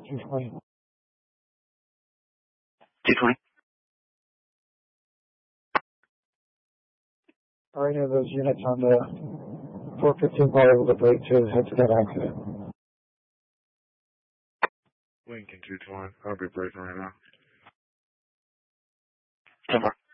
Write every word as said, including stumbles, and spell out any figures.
two twenty. two twenty. Are any of those units on the four fifteen call able to break to head to that accident? Lincoln two twenty. I'll be breaking right now. ten four.